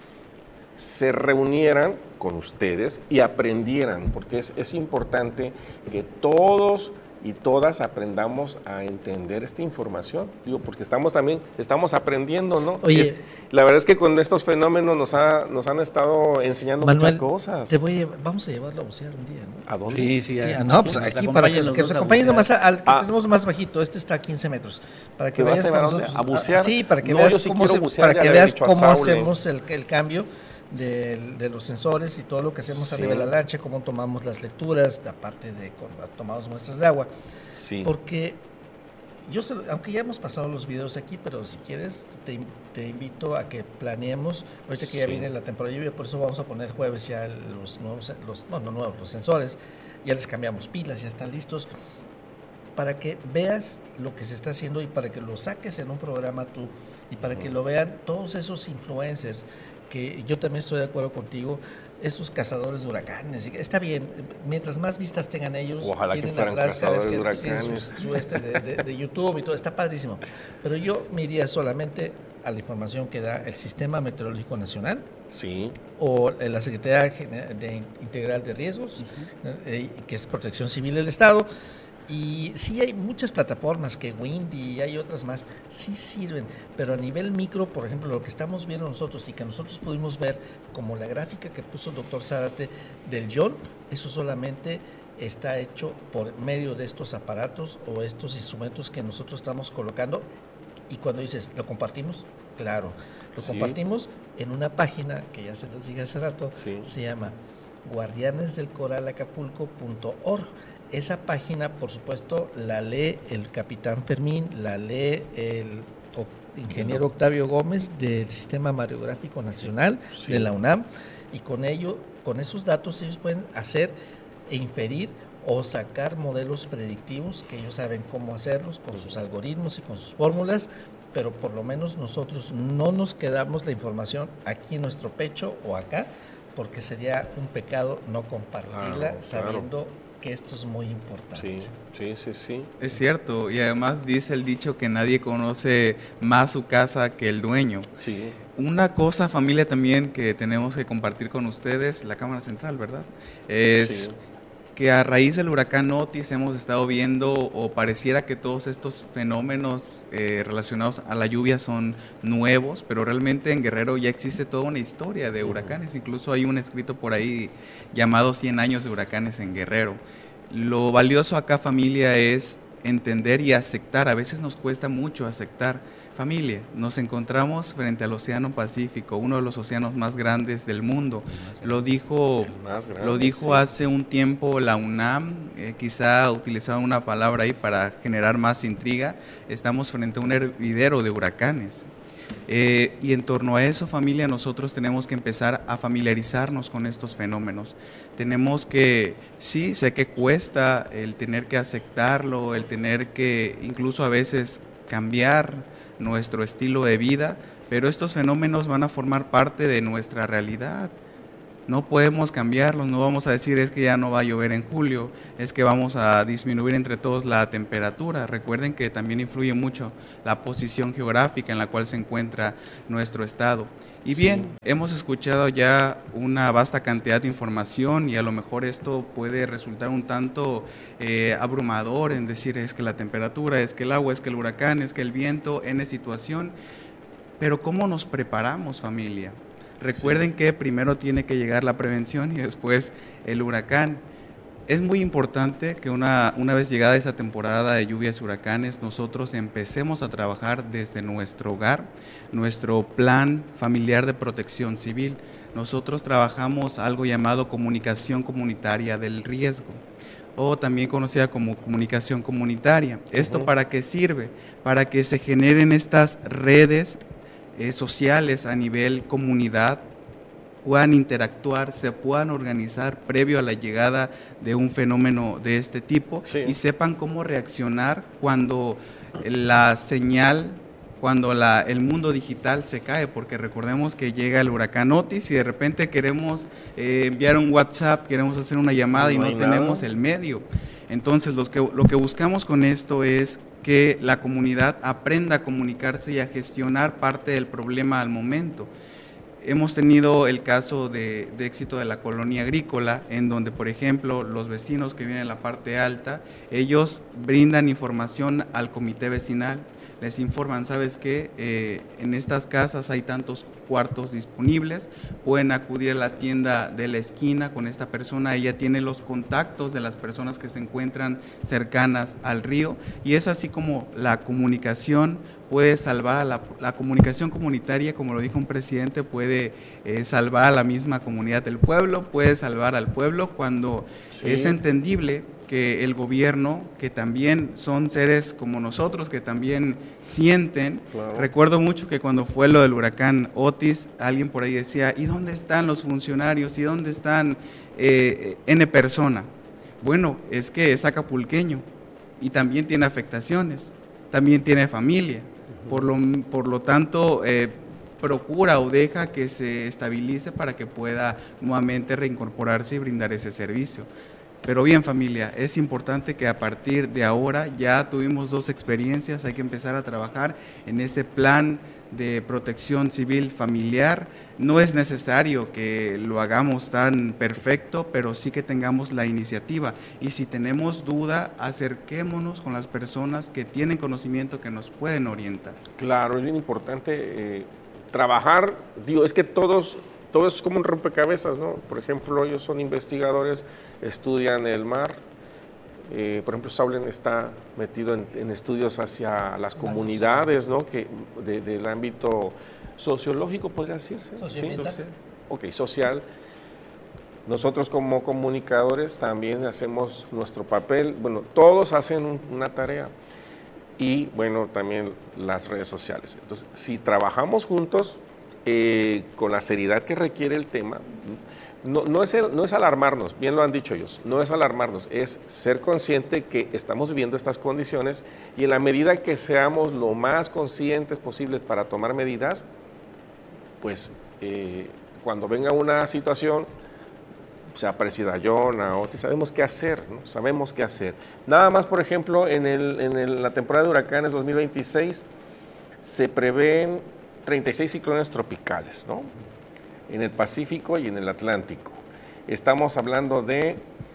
se reunieran con ustedes y aprendieran, porque es importante que todos y todas aprendamos a entender esta información, digo, porque estamos aprendiendo, ¿no? Oye, la verdad es que con estos fenómenos nos han estado enseñando, Manuel, muchas cosas. Vamos a llevarlo a bucear un día, ¿no? ¿A dónde? Sí, no, pues aquí para que nos acompañen más al que tenemos más bajito, este está a 15 metros, para que vayas con nosotros a bucear. Sí, para que veas cómo hacemos el cambio de los sensores y todo lo que hacemos arriba de la lancha, cómo tomamos las lecturas, aparte de cuando tomamos muestras de agua. Sí. Porque aunque ya hemos pasado los videos aquí, pero si quieres te invito a que planeemos, ahorita que ya viene la temporada de lluvia, por eso vamos a poner jueves ya los sensores, ya les cambiamos pilas, ya están listos, para que veas lo que se está haciendo y para que lo saques en un programa tú, y para que lo vean todos esos influencers, que yo también estoy de acuerdo contigo, esos cazadores de huracanes. Está bien, mientras más vistas tengan ellos, ojalá que fueran cazadores de huracanes. Su de YouTube y todo, está padrísimo. Pero yo me iría solamente a la información que da el Sistema Meteorológico Nacional, sí, o la Secretaría Integral de Riesgos, que es Protección Civil del Estado. Y sí hay muchas plataformas, que Windy y hay otras más, sí sirven, pero a nivel micro, por ejemplo, lo que estamos viendo nosotros y que nosotros pudimos ver, como la gráfica que puso el doctor Zárate del John, eso solamente está hecho por medio de estos aparatos o estos instrumentos que nosotros estamos colocando. Y cuando dices, ¿lo compartimos? Claro, lo compartimos en una página que ya se los dije hace rato, se llama guardianesdelcoralacapulco.org. Esa página, por supuesto, la lee el capitán Fermín, la lee el ingeniero Octavio Gómez del Sistema Mareográfico Nacional de la UNAM, y con esos datos ellos pueden hacer e inferir o sacar modelos predictivos, que ellos saben cómo hacerlos con sus algoritmos y con sus fórmulas, pero por lo menos nosotros no nos quedamos la información aquí en nuestro pecho o acá, porque sería un pecado no compartirla, sabiendo que esto es muy importante. Sí. Es cierto, y además dice el dicho que nadie conoce más su casa que el dueño. Sí. Una cosa, familia, también que tenemos que compartir con ustedes, la Cámara Central, ¿verdad? Es que a raíz del huracán Otis hemos estado viendo, o pareciera que todos estos fenómenos relacionados a la lluvia son nuevos, pero realmente en Guerrero ya existe toda una historia de huracanes. Incluso hay un escrito por ahí llamado 100 años de huracanes en Guerrero. Lo valioso acá, familia, es entender y aceptar. A veces nos cuesta mucho aceptar. Familia, nos encontramos frente al Océano Pacífico, uno de los océanos más grandes del mundo. Lo dijo hace un tiempo la UNAM, quizá utilizaban una palabra ahí para generar más intriga. Estamos frente a un hervidero de huracanes. Y en torno a eso, familia, nosotros tenemos que empezar a familiarizarnos con estos fenómenos. Tenemos que, sí, sé que cuesta el tener que aceptarlo, el tener que incluso a veces cambiar nuestro estilo de vida, pero estos fenómenos van a formar parte de nuestra realidad. No podemos cambiarlos, no vamos a decir es que ya no va a llover en julio, es que vamos a disminuir entre todos la temperatura. Recuerden que también influye mucho la posición geográfica en la cual se encuentra nuestro estado. Y bien, hemos escuchado ya una vasta cantidad de información y a lo mejor esto puede resultar un tanto abrumador en decir es que la temperatura, es que el agua, es que el huracán, es que el viento, N situación. Pero ¿cómo nos preparamos, familia? Recuerden que primero tiene que llegar la prevención y después el huracán. Es muy importante que una vez llegada esa temporada de lluvias y huracanes, nosotros empecemos a trabajar desde nuestro hogar, nuestro plan familiar de protección civil. Nosotros trabajamos algo llamado comunicación comunitaria del riesgo, o también conocida como comunicación comunitaria. ¿Esto para qué sirve? Para que se generen estas redes sociales a nivel comunidad, puedan interactuar, se puedan organizar previo a la llegada de un fenómeno de este tipo y sepan cómo reaccionar cuando la señal, cuando el mundo digital se cae, porque recordemos que llega el huracán Otis y de repente queremos enviar un WhatsApp, queremos hacer una llamada y no tenemos el medio. Entonces lo que buscamos con esto es que la comunidad aprenda a comunicarse y a gestionar parte del problema al momento. Hemos tenido el caso de éxito de la colonia agrícola, en donde, por ejemplo, los vecinos que viven en la parte alta, ellos brindan información al comité vecinal, les informan, ¿sabes qué? En estas casas hay tantos cuartos disponibles, pueden acudir a la tienda de la esquina con esta persona, ella tiene los contactos de las personas que se encuentran cercanas al río, y es así como la comunicación puede salvar a la comunicación comunitaria, como lo dijo un presidente, puede salvar a la misma comunidad del pueblo, puede salvar al pueblo cuando es entendible que el gobierno, que también son seres como nosotros, que también sienten. Recuerdo mucho que cuando fue lo del huracán Otis, alguien por ahí decía, ¿y dónde están los funcionarios? ¿Y dónde están N persona? Bueno, es que es acapulqueño y también tiene afectaciones, también tiene familia. Por lo tanto, procura o deja que se estabilice para que pueda nuevamente reincorporarse y brindar ese servicio. Pero bien, familia, es importante que a partir de ahora ya tuvimos 2 experiencias, hay que empezar a trabajar en ese plan de protección civil familiar. No es necesario que lo hagamos tan perfecto, pero sí que tengamos la iniciativa. Y si tenemos duda, acerquémonos con las personas que tienen conocimiento, que nos pueden orientar. Claro, es bien importante trabajar, es que todo es como un rompecabezas, ¿no? Por ejemplo, ellos son investigadores, estudian el mar. Por ejemplo, Saulen está metido en estudios hacia las comunidades, ¿no? Del ámbito sociológico, podría decirse. Social. Ok, social. Nosotros como comunicadores también hacemos nuestro papel. Bueno, todos hacen una tarea. Y bueno, también las redes sociales. Entonces, si trabajamos juntos con la seriedad que requiere el tema, no es alarmarnos, bien lo han dicho ellos, no es alarmarnos, es ser consciente que estamos viviendo estas condiciones y en la medida que seamos lo más conscientes posible para tomar medidas, pues cuando venga una situación, sea parecida a Jonah o Otis, sabemos qué hacer, ¿no? Sabemos qué hacer. Nada más, por ejemplo, en la temporada de huracanes 2026 se prevén 36 ciclones tropicales, ¿no? En el Pacífico y en el Atlántico. Estamos hablando de,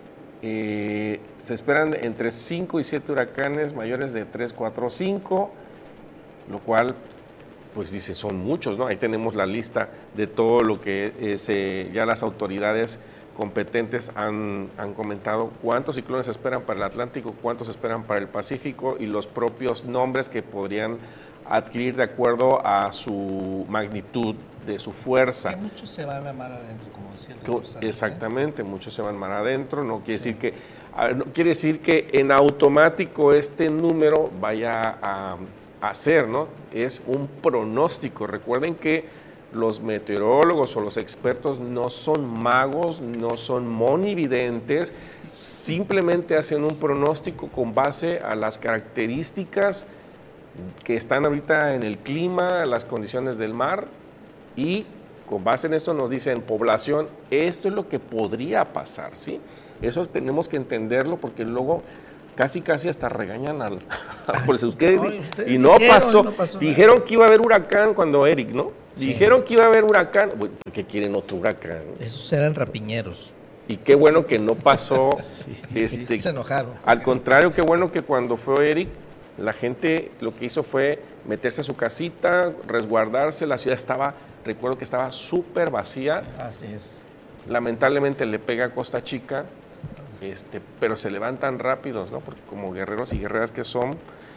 se esperan entre 5 y 7 huracanes mayores de 3, 4 o 5, lo cual, pues dice, son muchos, ¿no? Ahí tenemos la lista de todo lo que ya las autoridades competentes han comentado cuántos ciclones se esperan para el Atlántico, cuántos se esperan para el Pacífico y los propios nombres que podrían adquirir de acuerdo a su magnitud, de su fuerza. Que muchos se van a mar adentro, como decía el doctor Sánchez, Exactamente, muchos se van mar adentro, no quiere decir que en automático este número vaya a ser, ¿no? Es un pronóstico. Recuerden que los meteorólogos o los expertos no son magos, no son monividentes, simplemente hacen un pronóstico con base a las características que están ahorita en el clima, las condiciones del mar, y con base en esto nos dicen, población, esto es lo que podría pasar, ¿sí? Eso tenemos que entenderlo, porque luego casi hasta regañan al pues ustedes, y no pasó. Dijeron que iba a haber huracán cuando Eric, ¿no? Sí. Dijeron que iba a haber huracán, porque quieren otro huracán. Esos eran rapiñeros. Y qué bueno que no pasó. Se enojaron. Al contrario, qué bueno que cuando fue Eric, la gente lo que hizo fue meterse a su casita, resguardarse. La ciudad recuerdo que estaba súper vacía. Así es. Lamentablemente le pega a Costa Chica, pero se levantan rápidos, ¿no? Porque como guerreros y guerreras que son,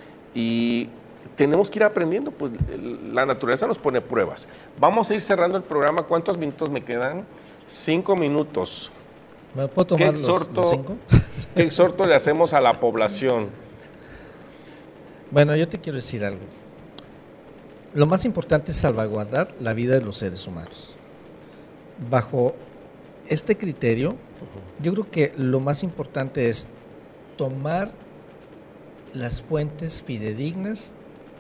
y tenemos que ir aprendiendo, pues la naturaleza nos pone pruebas. Vamos a ir cerrando el programa. ¿Cuántos minutos me quedan? 5 minutos. ¿Me puedo tomar los 5? ¿Qué exhorto le hacemos a la población? Bueno, yo te quiero decir algo. Lo más importante es salvaguardar la vida de los seres humanos. Bajo este criterio, yo creo que lo más importante es tomar las fuentes fidedignas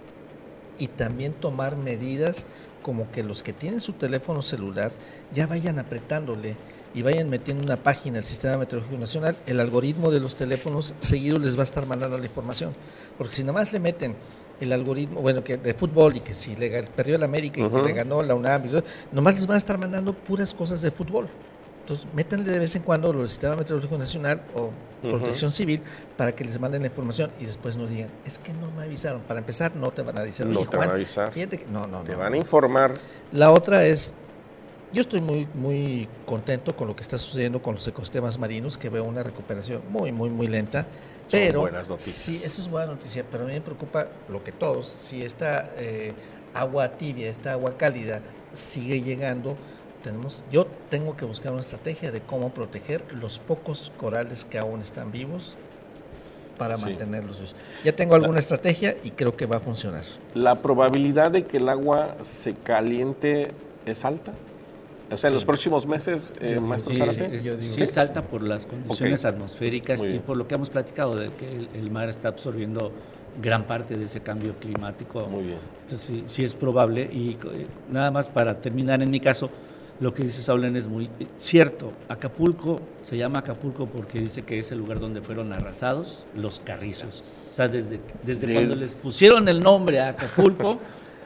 y también tomar medidas como que los que tienen su teléfono celular ya vayan apretándole y vayan metiendo una página al Sistema Meteorológico Nacional. El algoritmo de los teléfonos seguido les va a estar mandando la información, porque si nada más le meten el algoritmo, bueno, que de fútbol, y que si perdió el América y que le ganó la UNAM, nomás les van a estar mandando puras cosas de fútbol. Entonces, métanle de vez en cuando lo del Sistema Meteorológico Nacional o Protección Civil para que les manden la información y después no digan, es que no me avisaron. Para empezar, no te van a avisar. No te van a avisar. Fíjate que te van a informar. La otra es, yo estoy muy contento con lo que está sucediendo con los ecosistemas marinos, que veo una recuperación muy lenta. Pero buenas noticias. Sí, eso es buena noticia, pero a mí me preocupa lo que todos, si esta agua tibia, esta agua cálida sigue llegando, yo tengo que buscar una estrategia de cómo proteger los pocos corales que aún están vivos para mantenerlos vivos. Ya tengo alguna estrategia y creo que va a funcionar. ¿La probabilidad de que el agua se caliente es alta? O sea, en los próximos meses, Maestro Zárate. Sí, es alta por las condiciones atmosféricas y por lo que hemos platicado de que el mar está absorbiendo gran parte de ese cambio climático. Muy bien. Entonces sí es probable. Y nada más para terminar, en mi caso, lo que dice Saulen es muy cierto. Acapulco se llama Acapulco porque dice que es el lugar donde fueron arrasados los carrizos. O sea, desde cuando les pusieron el nombre a Acapulco,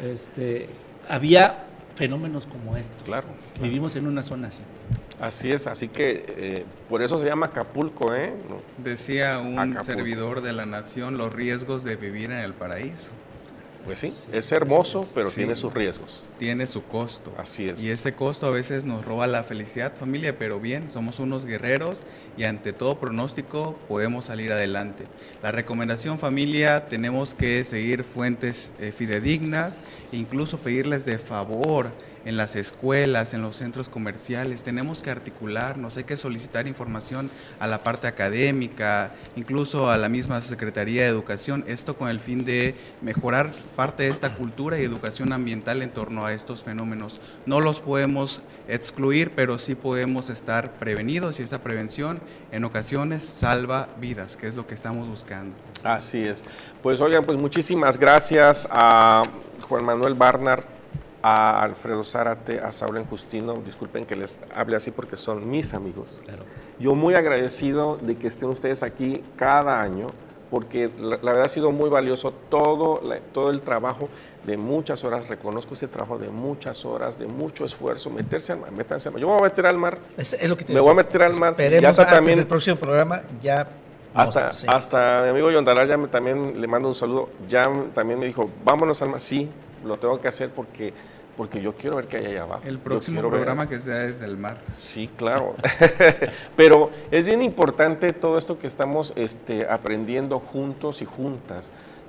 había fenómenos como estos. Claro. Vivimos en una zona así. Así es, así que por eso se llama Acapulco, ¿eh? Decía un servidor de la nación, los riesgos de vivir en el paraíso. Pues sí, es hermoso, pero tiene sus riesgos. Tiene su costo. Así es. Y ese costo a veces nos roba la felicidad, familia, pero bien, somos unos guerreros y ante todo pronóstico podemos salir adelante. La recomendación, familia, tenemos que seguir fuentes fidedignas, incluso pedirles de favor en las escuelas, en los centros comerciales, tenemos que articularnos, hay que solicitar información a la parte académica, incluso a la misma Secretaría de Educación, esto con el fin de mejorar parte de esta cultura y educación ambiental en torno a estos fenómenos. No los podemos excluir, pero sí podemos estar prevenidos y esa prevención en ocasiones salva vidas, que es lo que estamos buscando. Así es. Pues oigan, pues muchísimas gracias a Juan Manuel Barnard, a Alfredo Zárate, a Saulen Justino, disculpen que les hable así porque son mis amigos. Claro. Yo muy agradecido de que estén ustedes aquí cada año, porque la verdad ha sido muy valioso todo el trabajo de muchas horas, reconozco ese trabajo de muchas horas, de mucho esfuerzo, métanse al mar. Yo me voy a meter al mar, es lo que te me voy a meter al mar. Esperemos ya antes del próximo programa ya... Hasta mi amigo Yondalar también le mando un saludo, ya también me dijo, vámonos al mar, sí, lo tengo que hacer porque yo quiero ver qué hay allá abajo. El próximo programa que sea desde el mar. Sí, claro. Pero es bien importante todo esto que estamos aprendiendo juntos y juntas.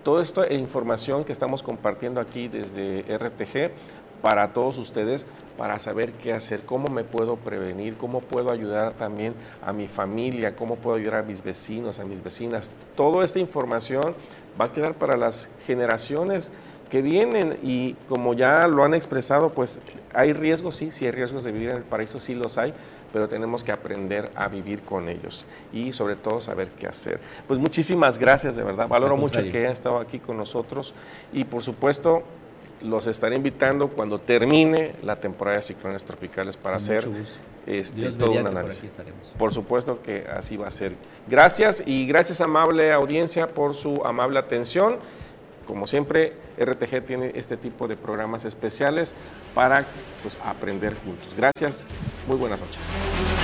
Toda esta información que estamos compartiendo aquí desde RTG para todos ustedes, para saber qué hacer, cómo me puedo prevenir, cómo puedo ayudar también a mi familia, cómo puedo ayudar a mis vecinos, a mis vecinas. Toda esta información va a quedar para las generaciones que vienen y como ya lo han expresado, pues hay riesgos, sí hay riesgos de vivir en el paraíso, sí los hay, pero tenemos que aprender a vivir con ellos y sobre todo saber qué hacer. Pues muchísimas gracias, de verdad, valoro mucho que hayan estado aquí con nosotros y por supuesto los estaré invitando cuando termine la temporada de ciclones tropicales para hacer todo un análisis. Por supuesto que así va a ser. Gracias y gracias, amable audiencia, por su amable atención. Como siempre, RTG tiene este tipo de programas especiales para aprender juntos. Gracias, muy buenas noches.